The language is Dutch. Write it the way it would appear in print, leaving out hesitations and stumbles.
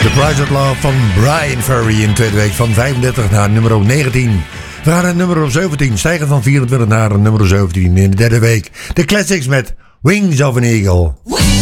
The Price of Love van Brian Ferry in tweede week van 35 naar nummer 19. We gaan naar nummer 17, stijgen van 24 naar nummer 17 in de derde week. De Classics met Wings of an Eagle.